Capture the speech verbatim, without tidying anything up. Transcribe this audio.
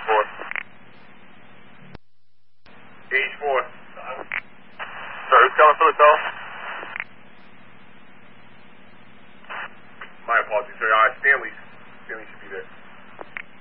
four. Gauge four. Sorry, who's coming for the call? My apologies, sir. Uh, Stanley. Stanley should be there.